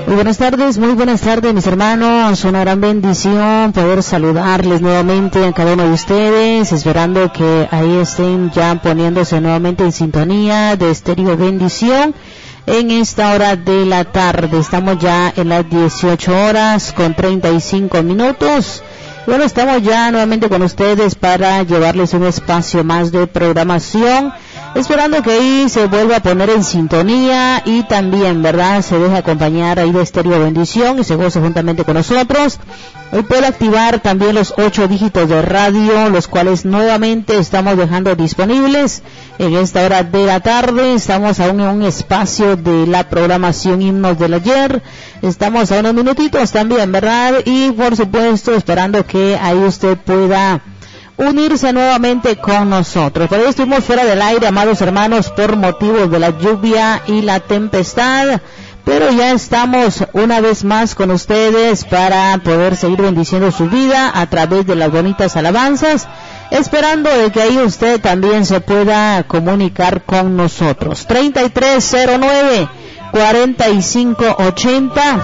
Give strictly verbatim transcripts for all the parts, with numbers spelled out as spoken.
Muy buenas tardes, muy buenas tardes mis hermanos, una gran bendición poder saludarles nuevamente a cada uno de ustedes, esperando que ahí estén ya poniéndose nuevamente en sintonía de Estéreo Bendición en esta hora de la tarde. Estamos ya en las dieciocho horas con treinta y cinco minutos. Bueno, estamos ya nuevamente con ustedes para llevarles un espacio más de programación, esperando que ahí se vuelva a poner en sintonía y también, ¿verdad?, se deje acompañar ahí de Estéreo Bendición y se goce juntamente con nosotros. Hoy puede activar también los ocho dígitos de radio, los cuales nuevamente estamos dejando disponibles en esta hora de la tarde. Estamos aún en un espacio de la programación Himnos del Ayer. Estamos a unos minutitos también, ¿verdad? Y por supuesto esperando que ahí usted pueda unirse nuevamente con nosotros. Por hoy estuvimos fuera del aire, amados hermanos, por motivos de la lluvia y la tempestad, pero ya estamos una vez más con ustedes para poder seguir bendiciendo su vida a través de las bonitas alabanzas, esperando de que ahí usted también se pueda comunicar con nosotros. treinta y tres cero nueve, cuarenta y cinco ochenta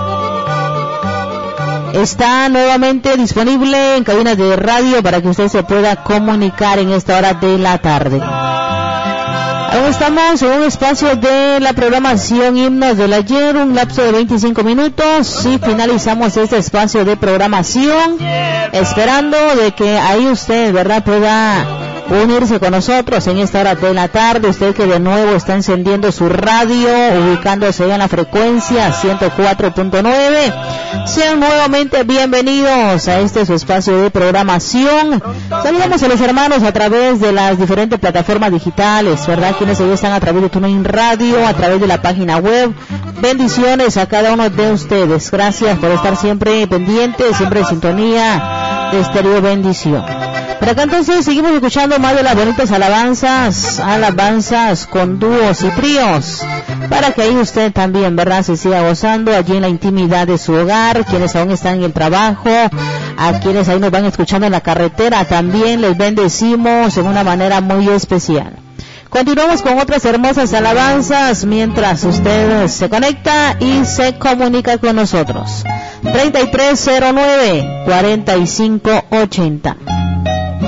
está nuevamente disponible en cabinas de radio para que usted se pueda comunicar en esta hora de la tarde. Aún estamos en un espacio de la programación Himnos del Ayer, un lapso de veinticinco minutos y finalizamos este espacio de programación, esperando de que ahí usted, ¿verdad?, pueda unirse con nosotros en esta hora de la tarde. Usted que de nuevo está encendiendo su radio, ubicándose en la frecuencia ciento cuatro punto nueve, sean nuevamente bienvenidos a este su espacio de programación. Saludamos a los hermanos a través de las diferentes plataformas digitales, ¿verdad?, quienes hoy están a través de TuneIn Radio, a través de la página web. Bendiciones a cada uno de ustedes. Gracias por estar siempre pendientes, siempre en sintonía de Estéreo Bendición. Por acá entonces seguimos escuchando más de las bonitas alabanzas, alabanzas con dúos y tríos, para que ahí usted también, ¿verdad?, se siga gozando allí en la intimidad de su hogar. Quienes aún están en el trabajo, a quienes ahí nos van escuchando en la carretera, también les bendecimos en una manera muy especial. Continuamos con otras hermosas alabanzas mientras usted se conecta y se comunica con nosotros. treinta y tres cero nueve, cuarenta y cinco ochenta.